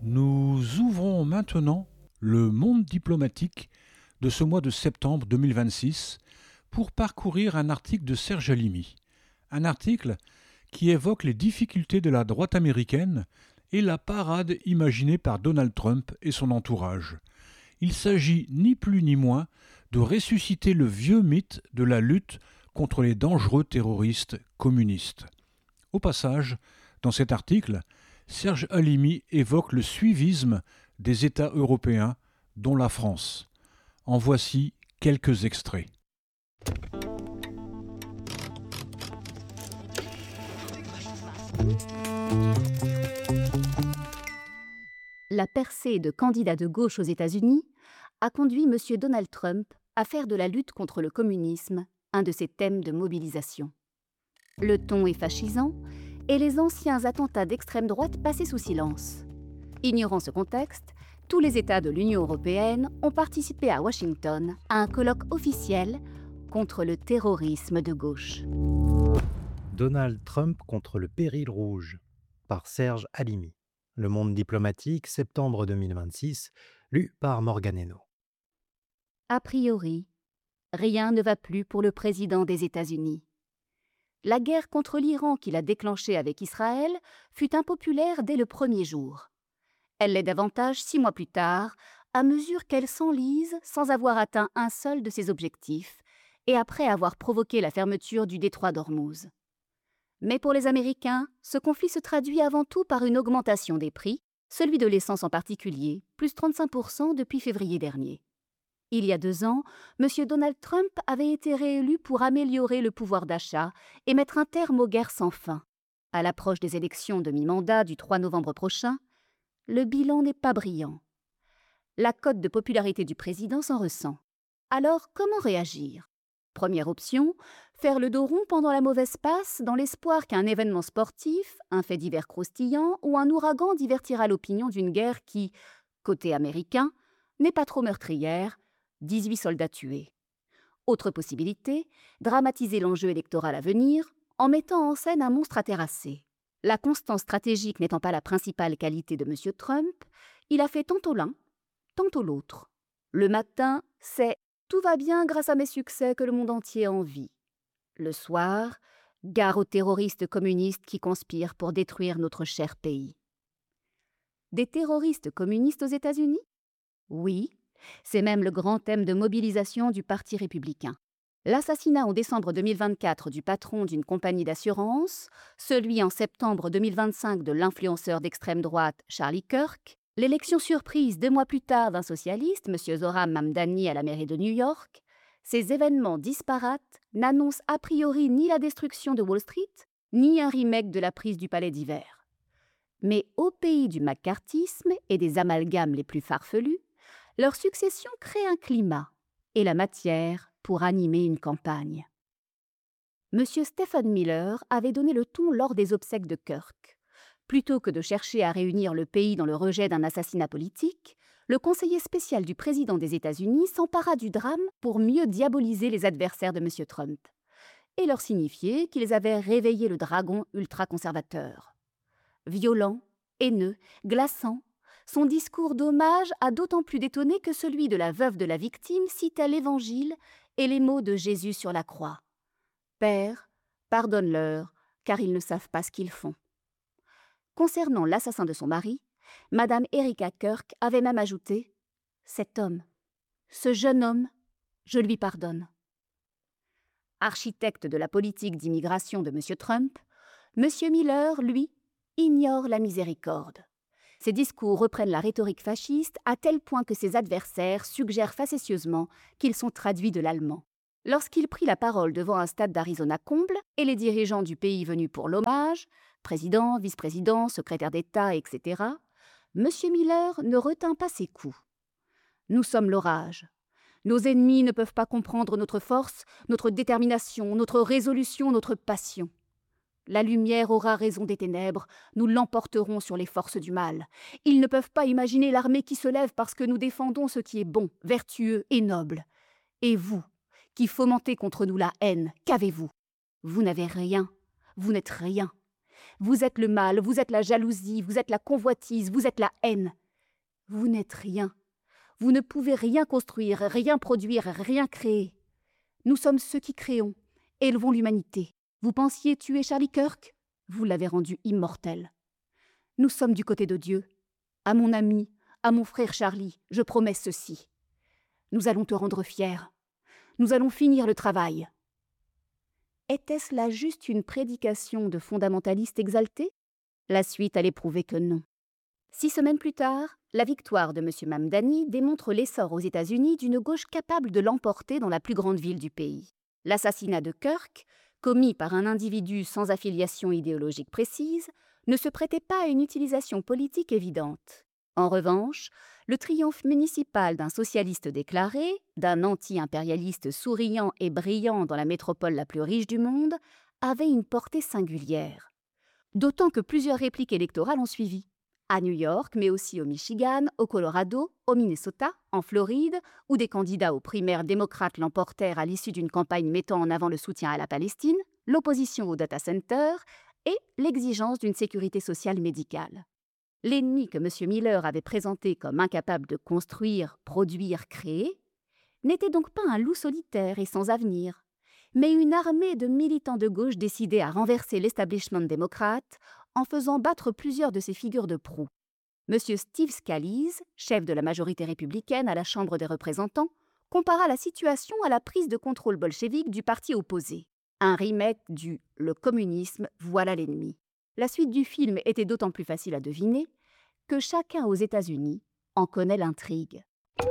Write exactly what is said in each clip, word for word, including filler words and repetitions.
Nous ouvrons maintenant le monde diplomatique de ce mois de septembre deux mille vingt-six pour parcourir un article de Serge Halimi. Un article qui évoque les difficultés de la droite américaine et la parade imaginée par Donald Trump et son entourage. Il s'agit ni plus ni moins de ressusciter le vieux mythe de la lutte contre les dangereux terroristes communistes. Au passage, dans cet article, Serge Halimi évoque le suivisme des États européens, dont la France. En voici quelques extraits. La percée de candidats de gauche aux États-Unis a conduit M. Donald Trump à faire de la lutte contre le communisme un de ses thèmes de mobilisation. Le ton est fascisant et les anciens attentats d'extrême droite passés sous silence. Ignorant ce contexte, tous les États de l'Union européenne ont participé à Washington à un colloque officiel contre le terrorisme de gauche. Donald Trump contre le péril rouge, par Serge Halimi. Le Monde diplomatique, septembre deux mille vingt-six, lu par Morgan Heno. A priori, rien ne va plus pour le président des États-Unis. La guerre contre l'Iran qu'il a déclenchée avec Israël fut impopulaire dès le premier jour. Elle l'est davantage six mois plus tard, à mesure qu'elle s'enlise sans avoir atteint un seul de ses objectifs et après avoir provoqué la fermeture du détroit d'Ormuz. Mais pour les Américains, ce conflit se traduit avant tout par une augmentation des prix, celui de l'essence en particulier, plus trente-cinq pour cent depuis février dernier. Il y a deux ans, M. Donald Trump avait été réélu pour améliorer le pouvoir d'achat et mettre un terme aux guerres sans fin. À l'approche des élections de mi-mandat du trois novembre prochain, le bilan n'est pas brillant. La cote de popularité du président s'en ressent. Alors, comment réagir ? Première option, faire le dos rond pendant la mauvaise passe dans l'espoir qu'un événement sportif, un fait divers croustillant ou un ouragan divertira l'opinion d'une guerre qui, côté américain, n'est pas trop meurtrière, dix-huit soldats tués. Autre possibilité, dramatiser l'enjeu électoral à venir en mettant en scène un monstre à terrasser. La constance stratégique n'étant pas la principale qualité de M. Trump, il a fait tantôt l'un, tantôt l'autre. Le matin, c'est « tout va bien grâce à mes succès que le monde entier envie ». Le soir, gare aux terroristes communistes qui conspirent pour détruire notre cher pays. Des terroristes communistes aux États-Unis ? Oui, c'est même le grand thème de mobilisation du Parti républicain. L'assassinat en décembre deux mille vingt-quatre du patron d'une compagnie d'assurance, celui en septembre deux mille vingt-cinq de l'influenceur d'extrême droite Charlie Kirk, l'élection surprise deux mois plus tard d'un socialiste, M. Zohran Mamdani à la mairie de New York, ces événements disparates n'annoncent a priori ni la destruction de Wall Street, ni un remake de la prise du Palais d'hiver. Mais au pays du macartisme et des amalgames les plus farfelus, leur succession crée un climat et la matière pour animer une campagne. M. Stephen Miller avait donné le ton lors des obsèques de Kirk. Plutôt que de chercher à réunir le pays dans le rejet d'un assassinat politique, le conseiller spécial du président des États-Unis s'empara du drame pour mieux diaboliser les adversaires de M. Trump et leur signifier qu'ils avaient réveillé le dragon ultra-conservateur. Violent, haineux, glaçant, son discours d'hommage a d'autant plus détonné que celui de la veuve de la victime citait l'Évangile et les mots de Jésus sur la croix. « Père, pardonne-leur, car ils ne savent pas ce qu'ils font. » Concernant l'assassin de son mari, Madame Erika Kirk avait même ajouté « Cet homme, ce jeune homme, je lui pardonne. » Architecte de la politique d'immigration de M. Trump, M. Miller, lui, ignore la miséricorde. Ses discours reprennent la rhétorique fasciste à tel point que ses adversaires suggèrent facétieusement qu'ils sont traduits de l'allemand. Lorsqu'il prit la parole devant un stade d'Arizona comble et les dirigeants du pays venus pour l'hommage, président, vice-président, secrétaire d'État, et cetera, M. Miller ne retint pas ses coups. « Nous sommes l'orage. Nos ennemis ne peuvent pas comprendre notre force, notre détermination, notre résolution, notre passion. La lumière aura raison des ténèbres, nous l'emporterons sur les forces du mal. Ils ne peuvent pas imaginer l'armée qui se lève parce que nous défendons ce qui est bon, vertueux et noble. Et vous, qui fomentez contre nous la haine, qu'avez-vous ? Vous n'avez rien, vous n'êtes rien. Vous êtes le mal, vous êtes la jalousie, vous êtes la convoitise, vous êtes la haine. Vous n'êtes rien. Vous ne pouvez rien construire, rien produire, rien créer. Nous sommes ceux qui créons, élevons l'humanité. Vous pensiez tuer Charlie Kirk? Vous l'avez rendu immortel. Nous sommes du côté de Dieu. À mon ami, à mon frère Charlie, je promets ceci. Nous allons te rendre fier. Nous allons finir le travail. Était-ce là juste une prédication de fondamentaliste exalté? La suite allait prouver que non. Six semaines plus tard, la victoire de M. Mamdani démontre l'essor aux États-Unis d'une gauche capable de l'emporter dans la plus grande ville du pays. L'assassinat de Kirk, commis par un individu sans affiliation idéologique précise, ne se prêtait pas à une utilisation politique évidente. En revanche, le triomphe municipal d'un socialiste déclaré, d'un anti-impérialiste souriant et brillant dans la métropole la plus riche du monde, avait une portée singulière. D'autant que plusieurs répliques électorales ont suivi. À New York, mais aussi au Michigan, au Colorado, au Minnesota, en Floride, où des candidats aux primaires démocrates l'emportèrent à l'issue d'une campagne mettant en avant le soutien à la Palestine, l'opposition aux data centers et l'exigence d'une sécurité sociale médicale. L'ennemi que M. Miller avait présenté comme incapable de construire, produire, créer, n'était donc pas un loup solitaire et sans avenir, mais une armée de militants de gauche décidés à renverser l'establishment démocrate en faisant battre plusieurs de ses figures de proue. M. Steve Scalise, chef de la majorité républicaine à la Chambre des représentants, compara la situation à la prise de contrôle bolchevique du parti opposé. Un remake du « Le communisme, voilà l'ennemi ». La suite du film était d'autant plus facile à deviner que chacun aux États-Unis en connaît l'intrigue.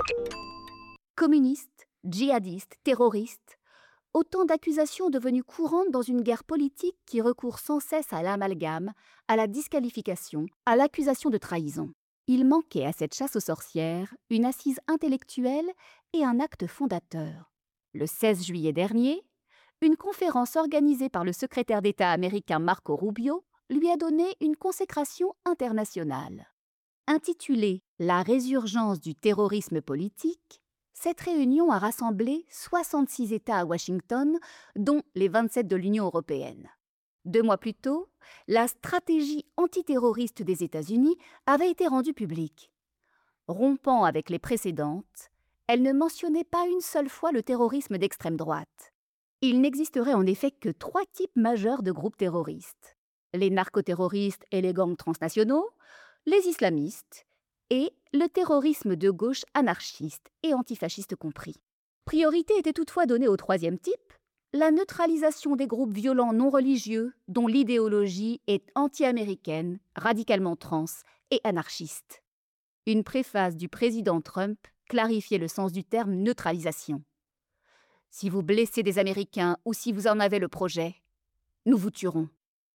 Communistes, djihadistes, terroristes, autant d'accusations devenues courantes dans une guerre politique qui recourt sans cesse à l'amalgame, à la disqualification, à l'accusation de trahison. Il manquait à cette chasse aux sorcières une assise intellectuelle et un acte fondateur. Le seize juillet dernier, une conférence organisée par le secrétaire d'État américain Marco Rubio lui a donné une consécration internationale. Intitulée « La résurgence du terrorisme politique », cette réunion a rassemblé soixante-six États à Washington, dont les vingt-sept de l'Union européenne. Deux mois plus tôt, la stratégie antiterroriste des États-Unis avait été rendue publique. Rompant avec les précédentes, elle ne mentionnait pas une seule fois le terrorisme d'extrême droite. Il n'existerait en effet que trois types majeurs de groupes terroristes. Les narcoterroristes et les gangs transnationaux, les islamistes et le terrorisme de gauche anarchiste et antifasciste compris. Priorité était toutefois donnée au troisième type, la neutralisation des groupes violents non religieux dont l'idéologie est anti-américaine, radicalement trans et anarchiste. Une préface du président Trump clarifiait le sens du terme neutralisation. Si vous blessez des Américains ou si vous en avez le projet, nous vous tuerons.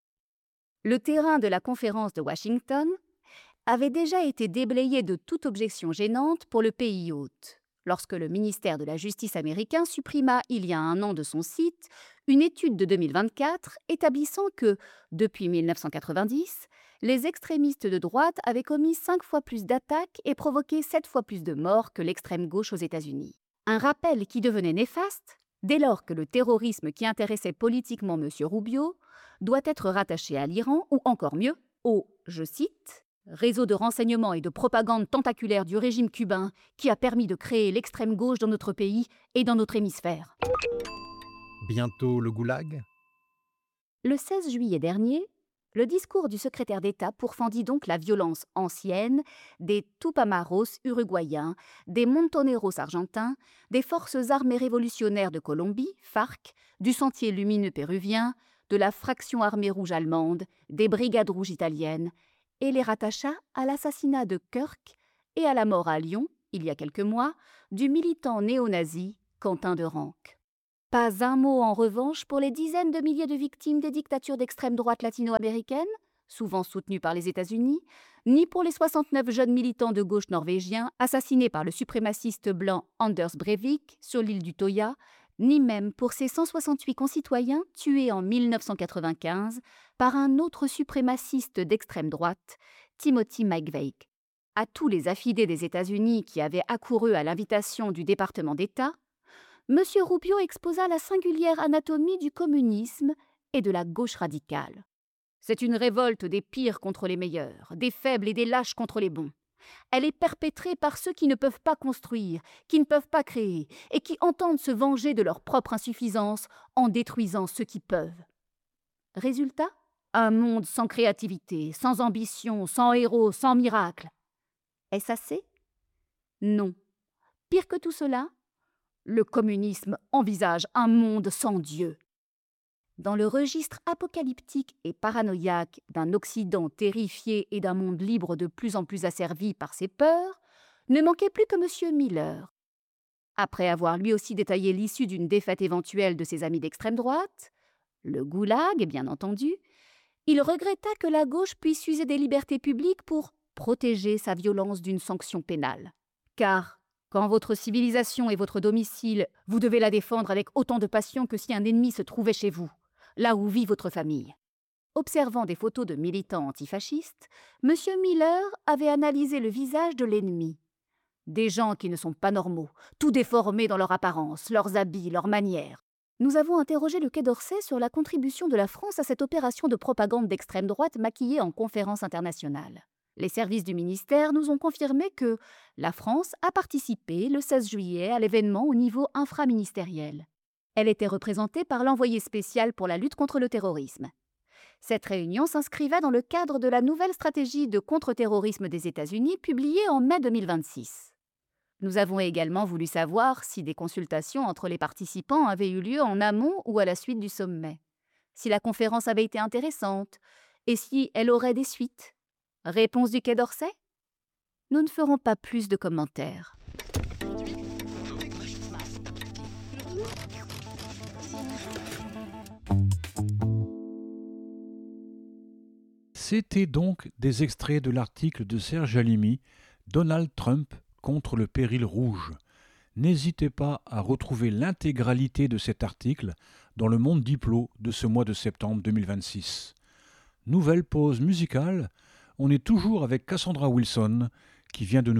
Le terrain de la conférence de Washington avait déjà été déblayé de toute objection gênante pour le pays hôte, lorsque le ministère de la Justice américain supprima il y a un an de son site une étude de deux mille vingt-quatre établissant que, depuis mille neuf cent quatre-vingt-dix, les extrémistes de droite avaient commis cinq fois plus d'attaques et provoqué sept fois plus de morts que l'extrême gauche aux États-Unis. Un rappel qui devenait néfaste dès lors que le terrorisme qui intéressait politiquement M. Rubio doit être rattaché à l'Iran ou encore mieux au, je cite, « réseau de renseignement et de propagande tentaculaire du régime cubain qui a permis de créer l'extrême gauche dans notre pays et dans notre hémisphère ». Bientôt le goulag? Le seize juillet dernier, le discours du secrétaire d'État pourfendit donc la violence ancienne des Tupamaros uruguayens, des Montoneros argentins, des forces armées révolutionnaires de Colombie, FARC, du Sentier lumineux péruvien, de la fraction armée rouge allemande, des brigades rouges italiennes, et les rattacha à l'assassinat de Kirk et à la mort à Lyon, il y a quelques mois, du militant néo-nazi Quentin de Ranc. Pas un mot en revanche pour les dizaines de milliers de victimes des dictatures d'extrême droite latino-américaines, souvent soutenues par les États-Unis, ni pour les soixante-neuf jeunes militants de gauche norvégiens assassinés par le suprémaciste blanc Anders Breivik sur l'île du Toya, ni même pour ses cent soixante-huit concitoyens tués en mille neuf cent quatre-vingt-quinze par un autre suprémaciste d'extrême droite, Timothy McVeigh. À tous les affidés des États-Unis qui avaient accouru à l'invitation du département d'État, M. Rubio exposa la singulière anatomie du communisme et de la gauche radicale. C'est une révolte des pires contre les meilleurs, des faibles et des lâches contre les bons. Elle est perpétrée par ceux qui ne peuvent pas construire, qui ne peuvent pas créer, et qui entendent se venger de leur propre insuffisance en détruisant ceux qui peuvent. Résultat ? Un monde sans créativité, sans ambition, sans héros, sans miracle. Est-ce assez ? Non. Pire que tout cela, le communisme envisage un monde sans Dieu. Dans le registre apocalyptique et paranoïaque d'un Occident terrifié et d'un monde libre de plus en plus asservi par ses peurs, ne manquait plus que M. Miller. Après avoir lui aussi détaillé l'issue d'une défaite éventuelle de ses amis d'extrême droite, le goulag, bien entendu, il regretta que la gauche puisse user des libertés publiques pour protéger sa violence d'une sanction pénale. Car, quand votre civilisation est votre domicile, vous devez la défendre avec autant de passion que si un ennemi se trouvait chez vous, là où vit votre famille. Observant des photos de militants antifascistes, M. Miller avait analysé le visage de l'ennemi. Des gens qui ne sont pas normaux, tout déformés dans leur apparence, leurs habits, leurs manières. Nous avons interrogé le Quai d'Orsay sur la contribution de la France à cette opération de propagande d'extrême droite maquillée en conférence internationale. Les services du ministère nous ont confirmé que la France a participé le seize juillet à l'événement au niveau infraministériel. Elle était représentée par l'envoyé spécial pour la lutte contre le terrorisme. Cette réunion s'inscrivait dans le cadre de la nouvelle stratégie de contre-terrorisme des États-Unis publiée en mai deux mille vingt-six. Nous avons également voulu savoir si des consultations entre les participants avaient eu lieu en amont ou à la suite du sommet, si la conférence avait été intéressante et si elle aurait des suites. Réponse du Quai d'Orsay ? Nous ne ferons pas plus de commentaires. C'était donc des extraits de l'article de Serge Halimi, Donald Trump contre le péril rouge. N'hésitez pas à retrouver l'intégralité de cet article dans le Monde Diplo de ce mois de septembre deux mille vingt-six. Nouvelle pause musicale, on est toujours avec Cassandra Wilson qui vient de nous